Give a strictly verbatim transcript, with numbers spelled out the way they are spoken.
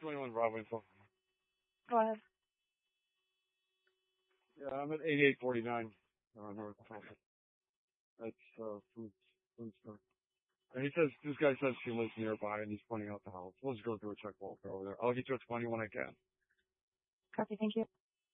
twenty-one Broadway. Phone. Go ahead. Yeah, I'm at eighty-eight forty-nine. Uh, North Tulsa. That's uh, food, food store. And he says this guy says he lives nearby, and he's pointing out the house. We'll just go through a check walk over there. I'll get you a twenty when I can. Copy. Thank you.